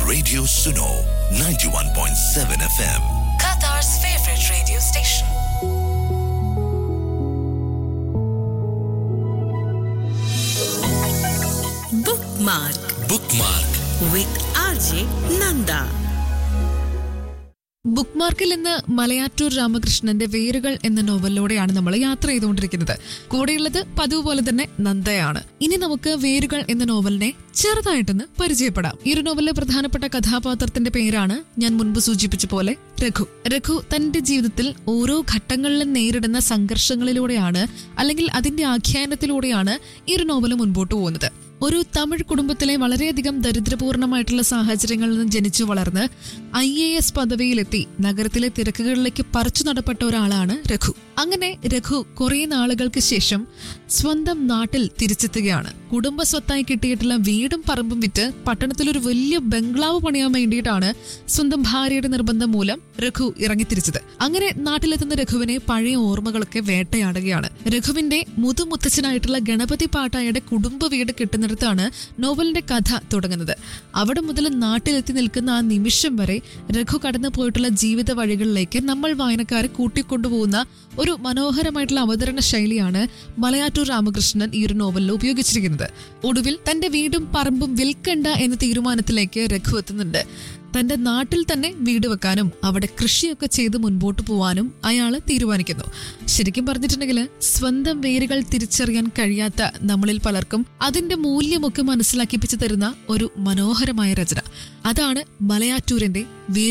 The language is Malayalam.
Radio Suno 91.7 FM. Qatar's favorite radio station. Bookmark with RJ Nanda. ബുക്ക്മാർക്കിൽ നിന്ന് മലയാറ്റൂർ രാമകൃഷ്ണന്റെ വേരുകൾ എന്ന നോവലിലൂടെയാണ് നമ്മൾ യാത്ര ചെയ്തുകൊണ്ടിരിക്കുന്നത്. കൂടെയുള്ളത് പതിവ് പോലെ തന്നെ നന്ദയാണ്. ഇനി നമുക്ക് വേരുകൾ എന്ന നോവലിനെ ചെറുതായിട്ടൊന്ന് പരിചയപ്പെടാം. ഈ ഒരു നോവലിലെ പ്രധാനപ്പെട്ട കഥാപാത്രത്തിന്റെ പേരാണ് ഞാൻ മുൻപ് സൂചിപ്പിച്ച പോലെ രഘു. രഘു തന്റെ ജീവിതത്തിൽ ഓരോ ഘട്ടങ്ങളിലും നേരിടുന്ന സംഘർഷങ്ങളിലൂടെയാണ്, അല്ലെങ്കിൽ അതിന്റെ ആഖ്യാനത്തിലൂടെയാണ് ഈ ഒരു നോവൽ മുൻപോട്ട് പോകുന്നത്. ഒരു തമിഴ് കുടുംബത്തിലെ വളരെയധികം ദരിദ്രപൂർണമായിട്ടുള്ള സാഹചര്യങ്ങളിൽ നിന്ന് ജനിച്ചു വളർന്ന് IAS പദവിയിലെത്തി നഗരത്തിലെ തിരക്കുകളിലേക്ക് പറിച്ചു നടപ്പെട്ട ഒരാളാണ് രഘു. അങ്ങനെ രഘു കുറെ നാളുകൾക്ക് ശേഷം സ്വന്തം നാട്ടിൽ തിരിച്ചെത്തുകയാണ്. കുടുംബ സ്വത്തായി കിട്ടിയിട്ടുള്ള വീടും പറമ്പും വിറ്റ് പട്ടണത്തിലൊരു വലിയ ബംഗ്ലാവ് പണിയാൻ വേണ്ടിയിട്ടാണ് സ്വന്തം ഭാര്യയുടെ നിർബന്ധം മൂലം രഘു ഇറങ്ങിത്തിരിച്ചത്. അങ്ങനെ നാട്ടിലെത്തുന്ന രഘുവിനെ പഴയ ഓർമ്മകളൊക്കെ വേട്ടയാടുകയാണ്. രഘുവിന്റെ മുതുമുത്തച്ഛനായിട്ടുള്ള ഗണപതി പാട്ടായുടെ കുടുംബ വീട് കിട്ടുന്നിടത്താണ് നോവലിന്റെ കഥ തുടങ്ങുന്നത്. അവിടെ മുതൽ നാട്ടിലെത്തി നിൽക്കുന്ന ആ നിമിഷം വരെ രഘു കടന്നു പോയിട്ടുള്ള ജീവിത വഴികളിലേക്ക് നമ്മൾ വായനക്കാരെ കൂട്ടിക്കൊണ്ടുപോകുന്ന ഒരു മനോഹരമായിട്ടുള്ള അവതരണ ശൈലിയാണ് മലയാറ്റൂർ രാമകൃഷ്ണൻ ഈ ഒരു നോവലിൽ ഉപയോഗിച്ചിരിക്കുന്നത്. ഒടുവിൽ തന്റെ വീടും പറമ്പും വിൽക്കണ്ട എന്ന തീരുമാനത്തിലേക്ക് രഘു എത്തുന്നുണ്ട്. തന്റെ നാട്ടിൽ തന്നെ വീട് വെക്കാനും അവിടെ കൃഷിയൊക്കെ ചെയ്ത് മുൻപോട്ട് പോവാനും അയാള് തീരുമാനിക്കുന്നു. ശരിക്കും പറഞ്ഞിട്ടുണ്ടെങ്കിൽ സ്വന്തം വേരുകൾ തിരിച്ചറിയാൻ കഴിയാത്ത നമ്മളിൽ പലർക്കും അതിന്റെ മൂല്യമൊക്കെ മനസ്സിലാക്കിപ്പിച്ചു തരുന്ന ഒരു മനോഹരമായ രചന. അതാണ് മലയാറ്റൂരിന്റെ